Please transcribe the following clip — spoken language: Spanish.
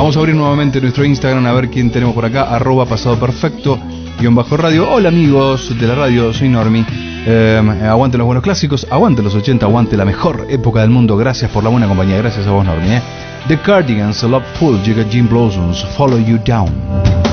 Vamos a abrir nuevamente nuestro Instagram a ver quién tenemos por acá, @pasadoperfecto_radio. Hola amigos de la radio, soy Normi. Aguante los buenos clásicos, aguante los 80, aguante la mejor época del mundo. Gracias por la buena compañía, gracias a vos, Normi. The Cardigans, Love Full, llega Jim Blossoms, Follow You Down.